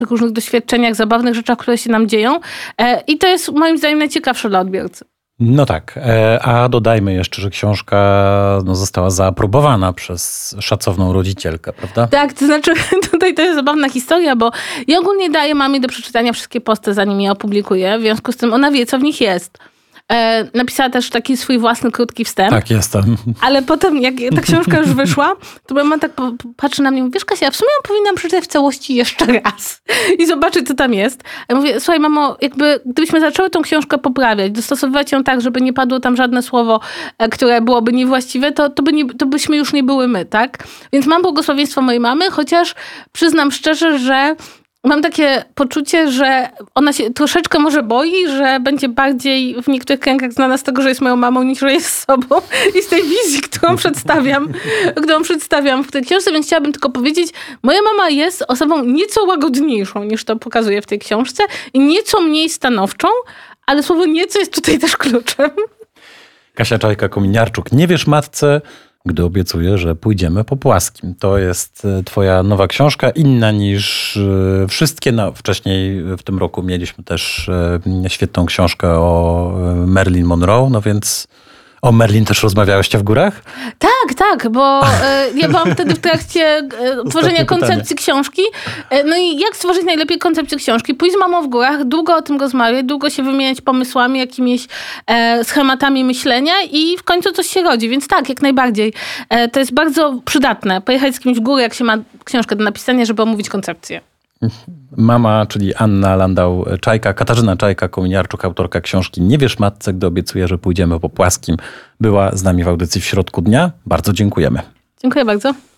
różnych doświadczeniach, zabawnych rzeczach, które się nam dzieją. I to jest moim zdaniem najciekawsze dla odbiorcy. No tak, a dodajmy jeszcze, że książka została zaaprobowana przez szacowną rodzicielkę, prawda? Tak, to znaczy tutaj to jest zabawna historia, bo ja ogólnie daję mamie do przeczytania wszystkie posty, zanim je opublikuję. W związku z tym ona wie, co w nich jest. Napisała też taki swój własny krótki wstęp. Tak, jestem. Ale potem, jak ta książka już wyszła, to mama tak patrzy na mnie i mówi, wiesz Kasia, ja w sumie powinnam przeczytać w całości jeszcze raz i zobaczyć, co tam jest. A ja mówię, słuchaj mamo, gdybyśmy zaczęły tą książkę poprawiać, dostosowywać ją tak, żeby nie padło tam żadne słowo, które byłoby niewłaściwe, to byśmy już nie były my, tak? Więc mam błogosławieństwo mojej mamy, chociaż przyznam szczerze, że mam takie poczucie, że ona się troszeczkę może boi, że będzie bardziej w niektórych kręgach znana z tego, że jest moją mamą, niż że jest sobą i z tej wizji, którą przedstawiam w tej książce. Więc chciałabym tylko powiedzieć, moja mama jest osobą nieco łagodniejszą, niż to pokazuje w tej książce i nieco mniej stanowczą, ale słowo nieco jest tutaj też kluczem. Kasia Czajka-Kominiarczuk, nie wiesz matce, gdy obiecuję, że pójdziemy po płaskim. To jest twoja nowa książka, inna niż wszystkie. No, wcześniej w tym roku mieliśmy też świetną książkę o Marilyn Monroe, no więc o Marilyn też rozmawiałyście w górach? Tak, bo ja byłam wtedy w trakcie tworzenia koncepcji książki. No i jak stworzyć najlepiej koncepcję książki? Pójść z mamą w górach, długo o tym rozmawiać, długo się wymieniać pomysłami, jakimiś schematami myślenia i w końcu coś się rodzi. Więc tak, jak najbardziej. To jest bardzo przydatne. Pojechać z kimś w górę, jak się ma książkę do napisania, żeby omówić koncepcję. Mama, czyli Anna Landau-Czajka, Katarzyna Czajka-Kominiarczuk, autorka książki Nie wiesz matce, gdy obiecuję, że pójdziemy po płaskim, była z nami w audycji W środku dnia. Bardzo dziękujemy. Dziękuję bardzo.